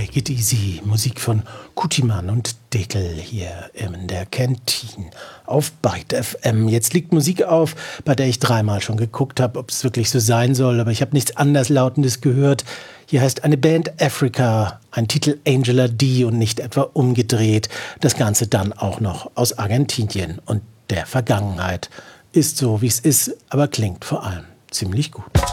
Take It Easy, Musik von Kutiman und Dekel hier in der Kantine auf Byte FM. Jetzt liegt Musik auf, bei der ich dreimal schon geguckt habe, ob es wirklich so sein soll, aber ich habe nichts Anderslautendes gehört. Hier heißt eine Band Africa, ein Titel Angela D und nicht etwa umgedreht. Das Ganze dann auch noch aus Argentinien und der Vergangenheit. Ist so, wie es ist, aber klingt vor allem ziemlich gut.